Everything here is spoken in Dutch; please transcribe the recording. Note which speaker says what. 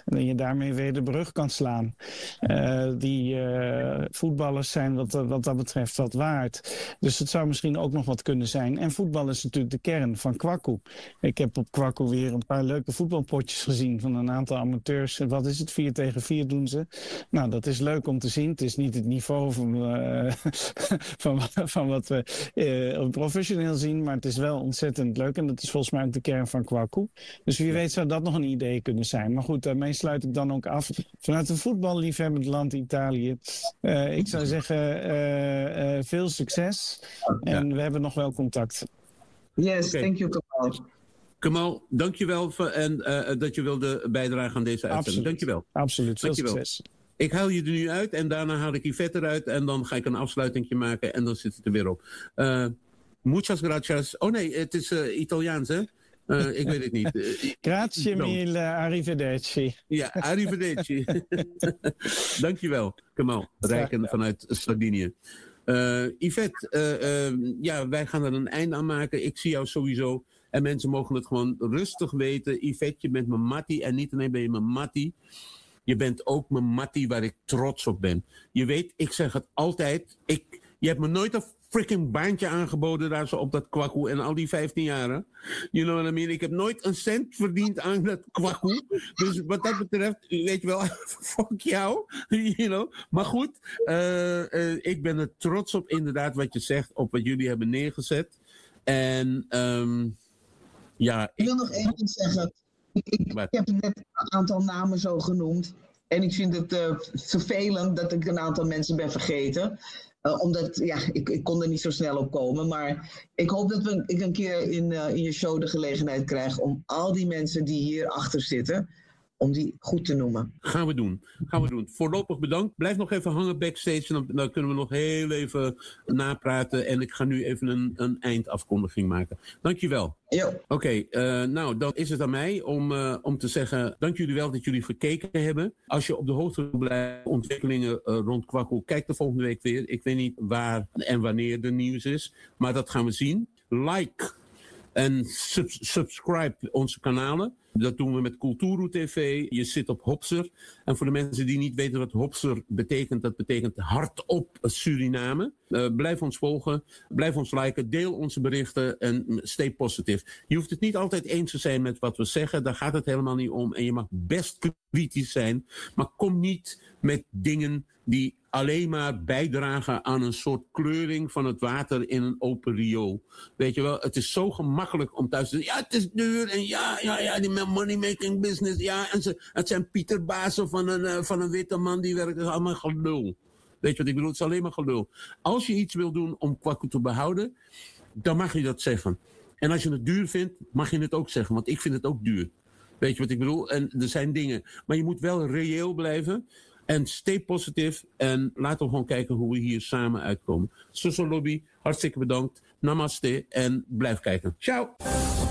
Speaker 1: En je daarmee weer de brug kan slaan. Die voetballers zijn wat dat betreft wat waard. Dus het zou misschien ook nog wat kunnen zijn. En voetbal is natuurlijk de kern van Kwaku. Ik heb op Kwaku weer een paar leuke voetbalpotjes gezien van een aantal amateurs. Wat is het? 4 tegen 4 doen ze. Nou, dat is leuk om te zien. Het is niet het niveau van wat we professioneel zien, maar het is wel ontzettend leuk. En dat is volgens mij ook de kern van Kwaku. Dus wie weet zou dat nog een idee kunnen zijn. Maar goed, daarmee sluit ik dan ook af. Vanuit een voetballiefhebbend land Italië. Ik zou zeggen, veel succes. En we hebben nog wel contact.
Speaker 2: Yes, thank you, Kamal.
Speaker 3: Kamal, dankjewel en dat je wilde bijdragen aan deze uitzending. Dankjewel.
Speaker 1: Absoluut, veel succes.
Speaker 3: Ik haal je er nu uit en daarna haal ik Yvette eruit en dan ga ik een afsluitingje maken en dan zit het er weer op. Muchas gracias. Oh nee, het is Italiaans, hè? Ik weet het niet.
Speaker 1: Grazie mille, arrivederci.
Speaker 3: Ja, arrivederci. Dankjewel, Kamal. Rijken vanuit Sardinië. Yvette, ja, wij gaan er een einde aan maken. Ik zie jou sowieso. En mensen mogen het gewoon rustig weten. Yvette, je bent mijn mattie. En niet alleen ben je mijn mattie. Je bent ook mijn mattie waar ik trots op ben. Je weet, ik zeg het altijd. Je hebt me nooit een freaking baantje aangeboden daar zo op dat Kwaku en al die 15 jaren. You know what I mean? Ik heb nooit een cent verdiend aan dat Kwaku. Dus wat dat betreft, weet je wel, fuck jou. You know? Maar goed, ik ben er trots op inderdaad wat je zegt, op wat jullie hebben neergezet. En ja...
Speaker 2: Ik wil nog één ding zeggen. Ik heb net een aantal namen zo genoemd. En ik vind het vervelend dat ik een aantal mensen ben vergeten. Omdat, ja, ik kon er niet zo snel op komen. Maar ik hoop dat ik een keer in je show de gelegenheid krijg om al die mensen die hier achter zitten, om die goed te noemen.
Speaker 3: Gaan we doen. Voorlopig bedankt. Blijf nog even hangen backstage. Dan kunnen we nog heel even napraten. En ik ga nu even een eindafkondiging maken. Dankjewel. Oké, nou dan is het aan mij om te zeggen, dank jullie wel dat jullie gekeken hebben. Als je op de hoogte blijft ontwikkelingen rond Kwaku, kijk de volgende week weer. Ik weet niet waar en wanneer de nieuws is, maar dat gaan we zien. Like en subscribe onze kanalen. Dat doen we met Kulturu TV. Je zit op Hopser. En voor de mensen die niet weten wat Hopser betekent, dat betekent hardop Suriname. Blijf ons volgen. Blijf ons liken. Deel onze berichten. En stay positief. Je hoeft het niet altijd eens te zijn met wat we zeggen. Daar gaat het helemaal niet om. En je mag best kritisch zijn. Maar kom niet met dingen die alleen maar bijdragen aan een soort kleuring van het water in een open riool. Weet je wel, het is zo gemakkelijk om thuis te zeggen, ja, het is duur en ja, die money-making business, ja, en het zijn pieterbazen van een witte man die werkt, dat is allemaal gelul. Weet je wat ik bedoel? Het is alleen maar gelul. Als je iets wil doen om Kwaku te behouden, dan mag je dat zeggen. En als je het duur vindt, mag je het ook zeggen, want ik vind het ook duur. Weet je wat ik bedoel? En er zijn dingen, maar je moet wel reëel blijven. En stay positief. En laten we gewoon kijken hoe we hier samen uitkomen. Soso Lobby, hartstikke bedankt. Namaste. En blijf kijken. Ciao.